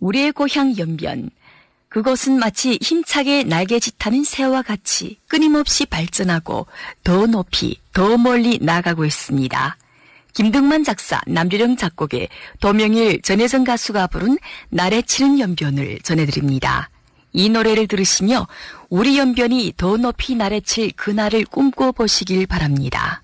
우리의 고향 연변. 그곳은 마치 힘차게 날개짓하는 새와 같이 끊임없이 발전하고 더 높이, 더 멀리 나아가고 있습니다. 김등만 작사, 남주령 작곡의 도명일, 전혜정 가수가 부른 날에 치는 연변을 전해드립니다. 이 노래를 들으시며 우리 연변이 더 높이 날에 칠 그날을 꿈꿔보시길 바랍니다.